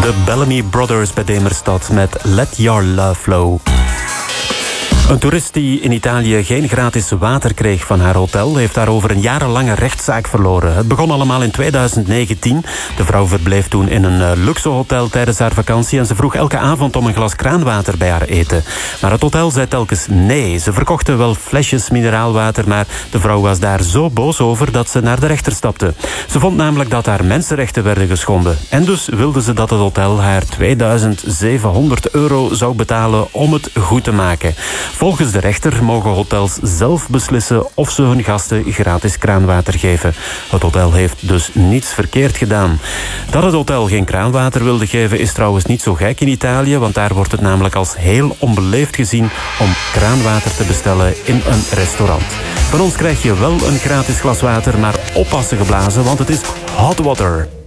De Bellamy Brothers bij Demerstad met Let Your Love Flow. Een toerist die in Italië geen gratis water kreeg van haar hotel heeft daarover een jarenlange rechtszaak verloren. Het begon allemaal in 2019. De vrouw verbleef toen in een luxe hotel tijdens haar vakantie en ze vroeg elke avond om een glas kraanwater bij haar eten. Maar het hotel zei telkens nee. Ze verkochten wel flesjes mineraalwater, maar de vrouw was daar zo boos over dat ze naar de rechter stapte. Ze vond namelijk dat haar mensenrechten werden geschonden. En dus wilde ze dat het hotel haar €2700 zou betalen om het goed te maken. Volgens de rechter mogen hotels zelf beslissen of ze hun gasten gratis kraanwater geven. Het hotel heeft dus niets verkeerd gedaan. Dat het hotel geen kraanwater wilde geven is trouwens niet zo gek in Italië, want daar wordt het namelijk als heel onbeleefd gezien om kraanwater te bestellen in een restaurant. Van ons krijg je wel een gratis glas water, maar oppassen geblazen, want het is hot water.